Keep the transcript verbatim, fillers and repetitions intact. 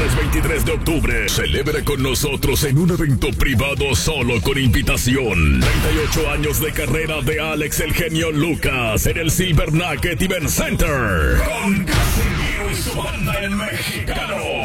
Jueves veintitrés de octubre, celebra con nosotros en un evento privado solo con invitación. treinta y ocho años de carrera de Alex el Genio Lucas en el Silver Nugget Event Center. Con Casimiro y su banda El Mexicano.